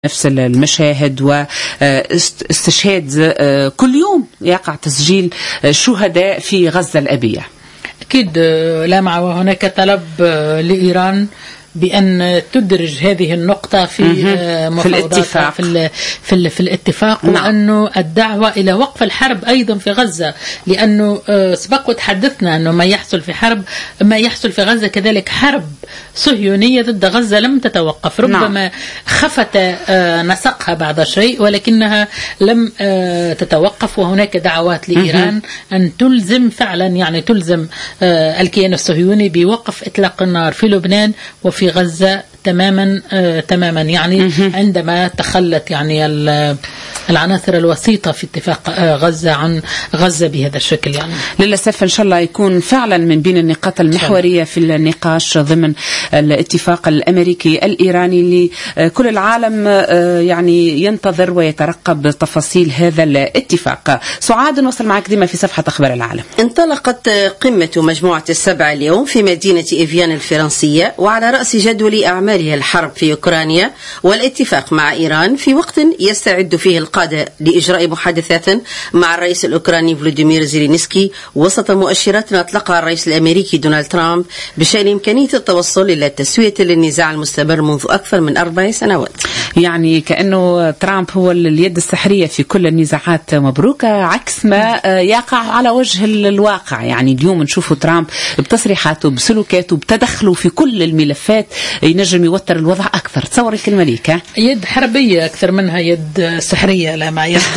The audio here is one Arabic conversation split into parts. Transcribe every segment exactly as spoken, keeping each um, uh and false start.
نفس المشاهد واستشهاد كل يوم يقع تسجيل شهداء في غزة الأبية. أكيد لا مع وهناك طلب لإيران بأن تدرج هذه النقطة في مفاوضاتها في ال في, ال في الاتفاق، نعم. وأنه الدعوة إلى وقف الحرب أيضا في غزة، لأنه سبق وتحدثنا أنه ما يحصل في حرب ما يحصل في غزة كذلك حرب صهيونية ضد غزة لم تتوقف، ربما نعم. خفت نسقها بعض الشيء ولكنها لم تتوقف، وهناك دعوات لإيران أن تلزم فعلا يعني تلزم الكيان الصهيوني بوقف إطلاق النار في لبنان وفي في غزة تماما آه تماما يعني م- عندما تخلت يعني العناصر الوسيطة في اتفاق آه غزة عن غزة بهذا الشكل. يعني للأسف إن شاء الله يكون فعلا من بين النقاط المحورية في النقاش ضمن الاتفاق الأمريكي الإيراني اللي آه كل العالم آه يعني ينتظر ويترقب تفاصيل هذا الاتفاق. سعاد، نوصل معك ديما في صفحة أخبار العالم. انطلقت قمة مجموعة السبع اليوم في مدينة إيفيان الفرنسية، وعلى رأس جدول أعمالها الحرب في أوكرانيا والاتفاق مع إيران، في وقت يستعد فيه القادة لإجراء محادثات مع الرئيس الأوكراني فلوديمير زيلينسكي وسط مؤشرات أطلقها الرئيس الأمريكي دونالد ترامب بشأن إمكانية التوصل إلى تسوية للنزاع المستمر منذ أكثر من أربع سنوات. يعني كأنه ترامب هو اليد السحرية في كل النزاعات. مبروك، عكس ما يقع على وجه الواقع. يعني اليوم نشوف ترامب بتصريحاته بسلوكاته بتدخله في كل الملفات ينجم يوتر الوضع أكثر. تصور الكلمة ليك يد حربية أكثر منها يد سحرية، لا مع يد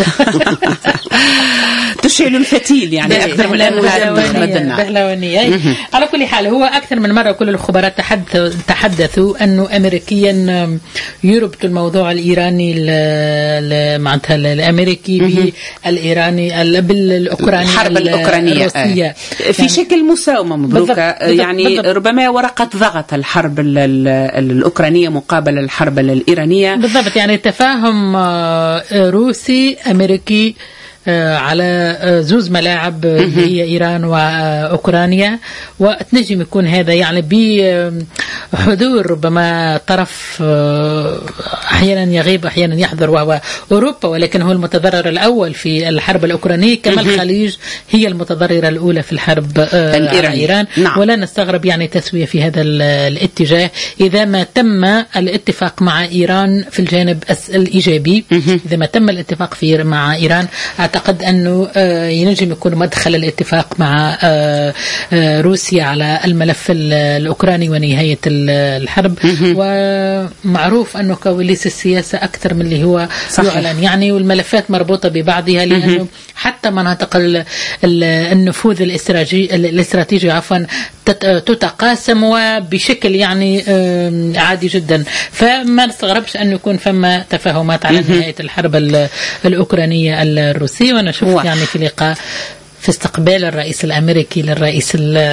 تشعل الفتيل يعني أكثر من بهلوانية. على كل حال هو أكثر من مرة كل الخبراء تحدثوا أنه أمريكيا يربط الموضوع الإيراني معناتها الأمريكي بالإيراني بالأوكراني الحرب الأوكرانية الروسية في يعني شكل مساومة. مبروكة يعني بالضبط. ربما ورقة ضغط الحرب الأوكرانية مقابل الحرب الإيرانية بالضبط. يعني تفاهم روسي أمريكي على زوز ملاعب هي إيران وأوكرانيا، وتنجم يكون هذا يعني بحضور ربما طرف أحيانا يغيب أحيانا يحضر وهو أوروبا، ولكن هو المتضرر الأول في الحرب الأوكرانية، كما الخليج هي المتضررة الأولى في الحرب على إيران. نعم. ولا نستغرب يعني تسوية في هذا الاتجاه إذا ما تم الاتفاق مع إيران في الجانب الإيجابي. إذا ما تم الاتفاق في مع إيران أعتقد أنه ينجم يكون مدخل الاتفاق مع روسيا على الملف الأوكراني ونهاية الحرب. ومعروف أنه كواليس السياسة أكثر من اللي هو صحيح. يعلن يعني، والملفات مربوطة ببعضها، لأنه حتى مناطق النفوذ الاستراتيجي الاستراتيجي عفوا تتقاسم وبشكل يعني عادي جدا، فما نستغربش أن يكون فما تفاهمات على نهاية الحرب الأوكرانية الروسية. وأنا شفت يعني في لقاء في استقبال الرئيس الأمريكي للرئيس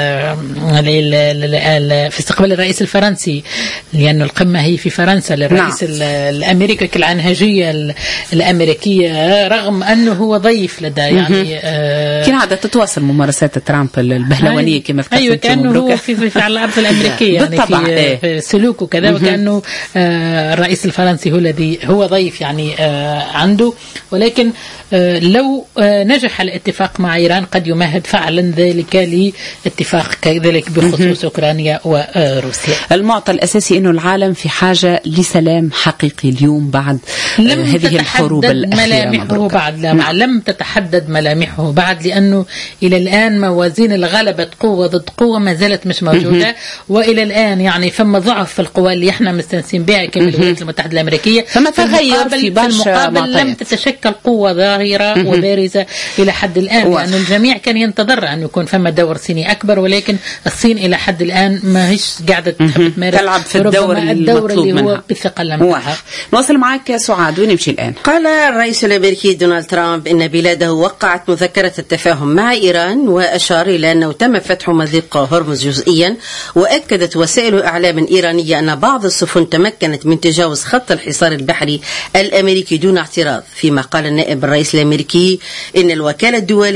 في استقبال الرئيس الفرنسي، لأن القمة هي في فرنسا، للرئيس نعم. الأمريكي العنهجية الأمريكية، رغم أنه هو ضيف لدى يعني آه كان عادة تتواصل ممارسات ترامب البهلوانية كما ذكرت. أيوة، كأنه هو في, في على الأرض الأمريكية يعني في, في سلوكه كذا، وكأنه آه الرئيس الفرنسي هو الذي هو ضيف يعني آه عنده. ولكن آه لو آه نجح الاتفاق مع إيران قد يمهد فعلا ذلك لاتفاق كذلك بخصوص أوكرانيا وروسيا. المعطى الأساسي أنه العالم في حاجة لسلام حقيقي اليوم بعد لم هذه الحروب الأخيرة. ملامحه بعد لا نعم. لم تتحدد ملامحه بعد، لأنه إلى الآن موازين الغلبة قوة ضد قوة ما زالت مش موجودة، وإلى الآن يعني فما ضعف في القوى اللي احنا مستنسين بها كما الولايات المتحدة الأمريكية. فما تغير في المقابل لم تتشكل قوة ظاهرة وبارزة إلى حد الآن، لأن الجميع كان ينتظر أن يكون فما دور صيني أكبر، ولكن الصين إلى حد الآن ما هيش قاعدة تلعب في الدور, الدور اللي هو بالثقة لمتها. نواصل معك يا سعاد، وين نمشي الآن؟ قال الرئيس الأمريكي دونالد ترامب إن بلاده وقعت مذكرة التفاهم مع إيران، وأشار إلى أنه تم فتح مضيق هرمز جزئيا. وأكدت وسائل إعلام إيرانية أن بعض السفن تمكنت من تجاوز خط الحصار البحري الأمريكي دون اعتراض، فيما قال النائب الرئيس الأمريكي إن الوكالة الدولية للطاقة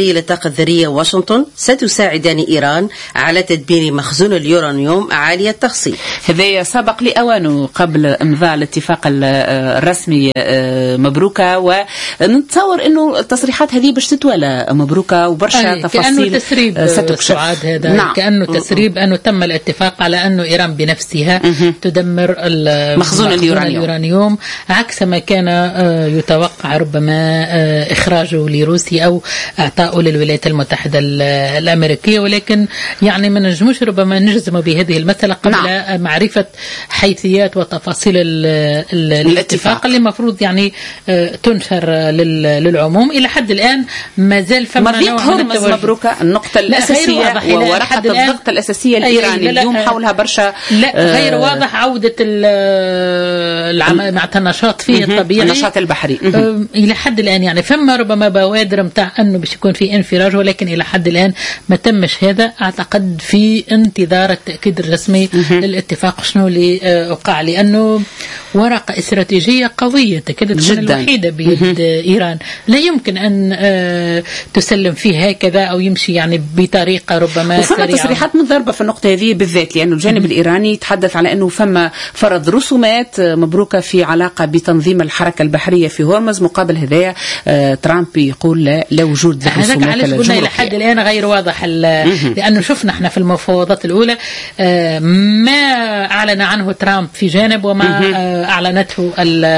الطاقة الذرية واشنطن ستساعدان إيران على تدبير مخزون اليورانيوم عالي التخصيب. هذا سبق لأوانه قبل إمضاء الاتفاق الرسمي مبروكة، ونتصور أنه التصريحات هذه باش تتولى مبروكة وبرشا تفاصيل كأنه تسريب سعاد هذا. نعم. كأنه تسريب أنه تم الاتفاق على أنه إيران بنفسها م- تدمر مخزون اليورانيوم. اليورانيوم عكس ما كان يتوقع ربما إخراجه لروسيا أو إعطاؤه للولايات المتحدة الأمريكية، ولكن يعني ما نجموش ربما نجزم بهذه المسألة قبل نعم. معرفة حيثيات وتفاصيل الاتفاق اللي مفروض يعني تنشر للعموم. إلى حد الآن ما زال فما نوع من التوجه. مبروكة النقطة الأساسية وورقة الضغط الأساسية الإيرانية اليوم حولها برشا لا غير واضح عودة العمل مع النشاط فيه الطبيعي النشاط البحري إلى حد الآن. يعني فما ربما بوادر متاع أنه باش يكون في انفراج، ولكن إلى حد الآن ما تمش هذا. أعتقد في انتظار التأكيد الرسمي للاتفاق شنو اللي وقع، لأنه ورقة استراتيجية قوية تكاد تكون الوحيدة بيد إيران، لا يمكن أن تسلم فيه هكذا أو يمشي يعني بطريقة ربما سريعة. وفما تصريحات مضربة في النقطة هذه بالذات، لأنه الجانب الإيراني يتحدث على أنه فما فرض رسومات مبروكة في علاقة بتنظيم الحركة البحرية في هرمز، مقابل هذايا ترامب يقول لا, لا وجود هذاك. علاش قلنا إلى حد الآن غير واضح، لأنه شفنا احنا في المفاوضات الأولى ما أعلن عنه ترامب في جانب وما أعلنته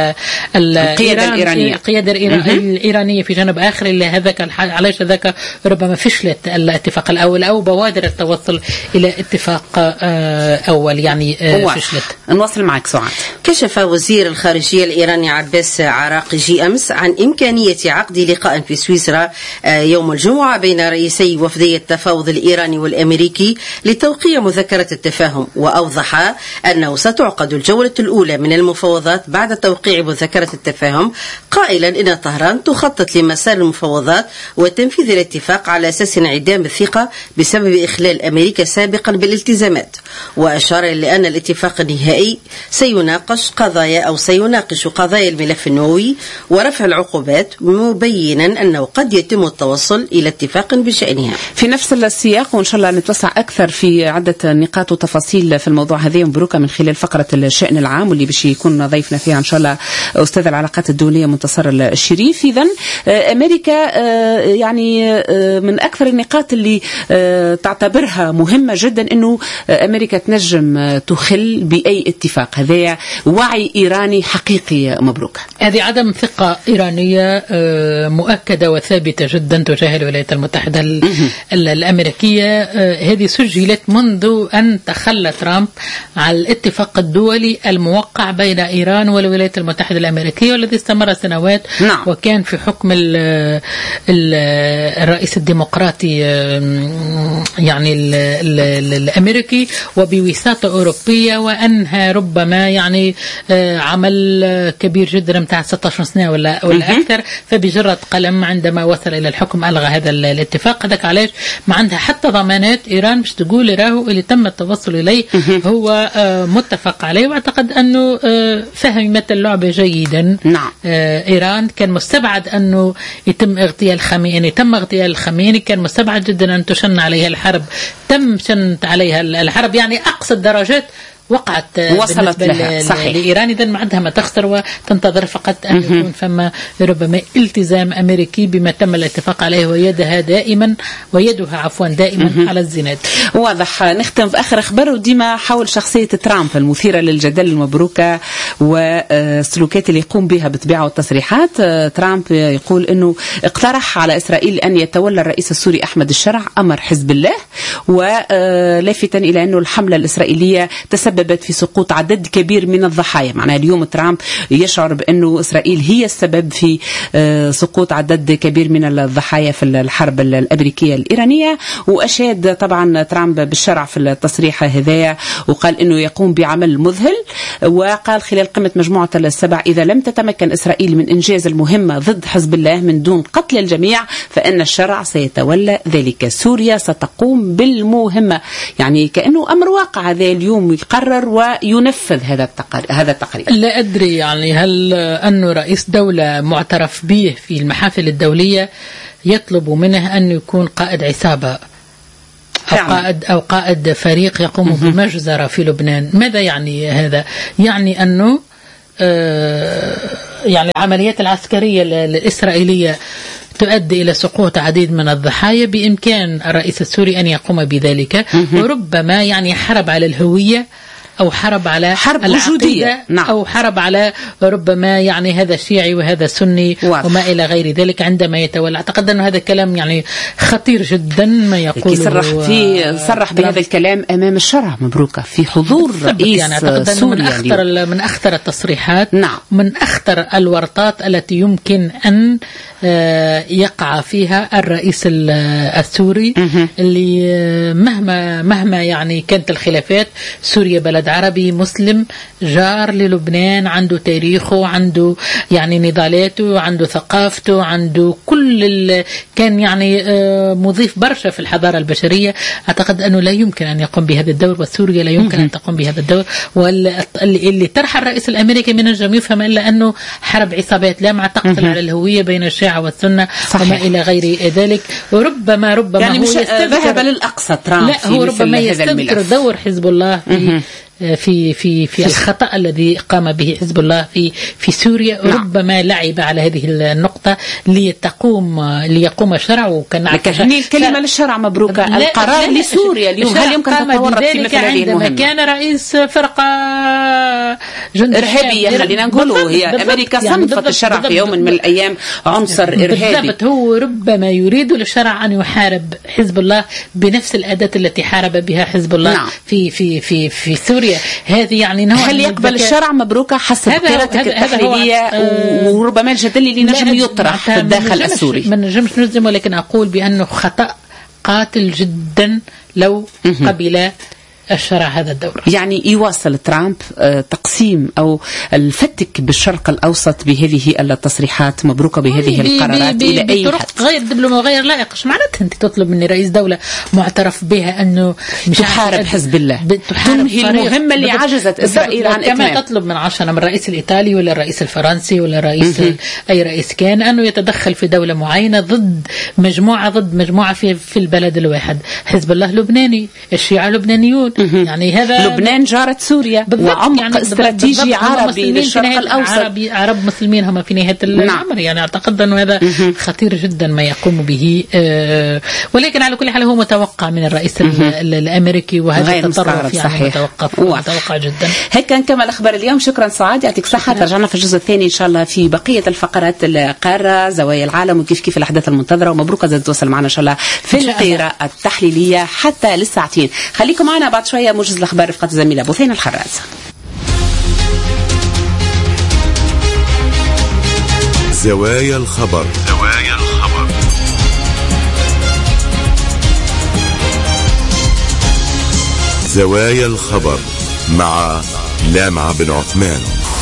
القيادة الإيرانية القيادة الإيرانية في جانب آخر، اللي هذاك علاش هذاك ربما فشلت الاتفاق الأول أو بوادر التوصل إلى اتفاق أول يعني فشلت. نواصل معك سعاد. كشف وزير الخارجية الإيراني عباس عراقجي أمس عن إمكانية عقد لقاء في سويسرا يوم الجمعة بين رئيسي وفدي التفاوض الإيراني والأمريكي لتوقيع مذكرة التفاهم، وأوضح أنه ستعقد الجولة الأولى من المفاوضات بعد توقيع مذكرة التفاهم، قائلا إن طهران تخطط لمسار المفاوضات وتنفيذ الاتفاق على أساس انعدام الثقة بسبب إخلال أمريكا سابقا بالالتزامات. وأشار إلى أن الاتفاق النهائي سيناقش قضايا أو سيناقش قضايا الملف النووي ورفع العقوبات، مبينا أنه قد يتم التوصل إلى اتفاق بشأنها. في نفس السياق وإن شاء الله نتوسع أكثر في عدة نقاط وتفاصيل في الموضوع هذه مبروكة من خلال فقرة الشأن العام واللي باش يكون ضيفنا فيها إن شاء الله أستاذ العلاقات الدولية منتصر الشريف. إذن أمريكا يعني من أكثر النقاط اللي تعتبرها مهمة جدا أنه أمريكا تنجم تخل بأي اتفاق. هذا وعي إيراني حقيقي مبروك. هذه عدم ثقة إيرانية مؤكدة وثابتة جدا تجاه الولايات المتحدة الأمريكية. هذه سجلت منذ أن تخلى ترامب على الاتفاق الدولي الموقع بين إيران والولايات المتحدة الأمريكية والذي استمر سنوات. نعم. وكان في حكم ال ال الرئيس الديمقراطي يعني ال ال الأمريكي وبوساطة أوروبية، وأنها ربما يعني عمل كبير جدا متاع ستة عشر سنة ولا ولا أكثر. فبجرة قلم عندما وصل إلى الحكم ألغى هذا الاتفاق. هذاك علاش ما عندها حتى ضمانات إيران باش تقول راهو اللي تم التوصل إليه هو متفق عليه. واعتقد أنه فهمت اللعبة جيدا. نعم. إيران كان مستبعد أنه يتم اغتيال خميني، تم اغتيال الخميني، كان مستبعد جدا أن تشن عليها الحرب، تم شنت عليها الحرب، يعني أقصى الدرجات وقعت وصلت لها صحيح لإيران. إذن ما عندها ما تخسر وتنتظر فقط أن يكون فما ربما التزام أمريكي بما تم الاتفاق عليه، ويدها دائما ويدها عفوا دائما على الزناد. واضح. نختم في آخر أخبار وديما حول شخصية ترامب المثيرة للجدل المبروكة والسلوكات اللي يقوم بها بطبيعة والتصريحات. ترامب يقول أنه اقترح على إسرائيل أن يتولى الرئيس السوري أحمد الشرع أمر حزب الله، ولافتا إلى أنه الحملة الإسرائيلية تسبب في سقوط عدد كبير من الضحايا. معناها اليوم ترامب يشعر بأنه إسرائيل هي السبب في سقوط عدد كبير من الضحايا في الحرب الأمريكية الإيرانية. وأشاد طبعا ترامب بالشرع في التصريح هذايا، وقال أنه يقوم بعمل مذهل. وقال خلال قمة مجموعة السبع إذا لم تتمكن إسرائيل من إنجاز المهمة ضد حزب الله من دون قتل الجميع فإن الشرع سيتولى ذلك. سوريا ستقوم بالمهمة، يعني كأنه أمر واقع. هذا اليوم يقرر يقرر وينفذ هذا التقرير هذا التقرير؟ لا أدري يعني هل أنه رئيس دولة معترف به في المحافل الدولية يطلب منه أن يكون قائد عصابة أو قائد أو قائد فريق يقوم بمجزرة في لبنان؟ ماذا يعني هذا؟ يعني أنه آه يعني العمليات العسكرية الإسرائيلية تؤدي إلى سقوط عديد من الضحايا، بإمكان الرئيس السوري أن يقوم بذلك، وربما يعني حرب على الهوية أو حرب على حرب وجودية، نعم. أو حرب على ربما يعني هذا شيعي وهذا سني واضح. وما إلى غير ذلك عندما يتولى. أعتقد أن هذا الكلام يعني خطير جدا ما يقوله. صرح في صرح بهذا الكلام أمام الشرع مبروكة في حضور رئيس يعني أعتقد أنه من أخطر من أخطر التصريحات، نعم. من أخطر الورطات التي يمكن أن يقع فيها الرئيس السوري، اللي مهما مهما يعني كانت الخلافات، سوريا بلد عربي مسلم جار للبنان، عنده تاريخه، عنده يعني نضالاته، عنده ثقافته، عنده كل كان يعني مضيف برشا في الحضارة البشرية. أعتقد أنه لا يمكن أن يقوم بهذا الدور، وسوريا لا يمكن أن تقوم بهذا الدور. واللي طرح الرئيس الأمريكي من الجم يفهم إلا أنه حرب عصابات لا مع تقتل على الهوية بين الشيعة والسنة وما إلى غير ذلك. وربما ربما يعني مش ذهب للأقصى ترامب، لا هو ربما يستذكر دور حزب الله في في في في الخطأ الذي قام به حزب الله في في سوريا. نعم. ربما لعب على هذه النقطة لتقوم ليقوم الشرع. وكان هني الكلمة للشرع مبروكة، القرار لسوريا اليوم هل يمكن تتورط في مثل هذه المهمة؟ عندما كان رئيس فرقة إرهابية خلينا نقوله، هي أمريكا صنفت الشرع في يوم من الأيام عنصر إرهابي. بالضبط، هو ربما يريد للشرع أن يحارب حزب الله بنفس الأداة التي حارب بها حزب الله. نعم. في في في في سوريا. هذه يعني نوع هل يقبل الشرع مبروكة حسب قراءتك التحليلية؟ آه وربما الجدل اللي نجم يطرح في الداخل السوري ما نجمش نجزم، ولكن أقول بأنه خطأ قاتل جدا لو قبل الشرع هذا الدور. يعني يواصل ترامب تقسيم أو الفتك بالشرق الأوسط بهذه التصريحات مبروكة، بهذه بي القرارات بي بي إلى أي حد؟ غير دبلوماسي وغير لائق. ايش معناتها أنت تطلب من رئيس دولة معترف بها أنه مش تحارب حزب الله، تنهي المهمة اللي عجزت إسرائيل عن إتمام؟ كما تطلب من عشرة من الرئيس الإيطالي ولا الرئيس الفرنسي ولا رئيس أي رئيس كان أنه يتدخل في دولة معينة ضد مجموعة ضد مجموعة في في البلد الواحد. حزب الله لبناني، الشيعة لبنانيون، يعني هذا لبنان جارة سوريا وعمق يعني استراتيجي عربي للشرق الأوسط. عربي عرب مسلمين هم في نهاية الأمر. نعم. يعني أعتقد أنه هذا خطير جدا ما يقوم به. آه ولكن على كل حال هو متوقع من الرئيس الأمريكي، وهذا التطرف يعني متوقع متوقع جدا. هيك نكمل أخبار اليوم. شكرا سعاد، يعطيك صحة. ترجعنا في الجزء الثاني إن شاء الله في بقية الفقرات القارة، زوايا العالم وكيف كيف الأحداث المنتظرة. ومبروك زاد توصل معنا إن شاء الله في القراءة التحليلية حتى للساعتين. خليكم معنا بعد شوية موجز الأخبار رفقة الزميلة بوثين الحراز. زوايا الخبر. زوايا الخبر. زوايا الخبر مع لامع بن عثمان.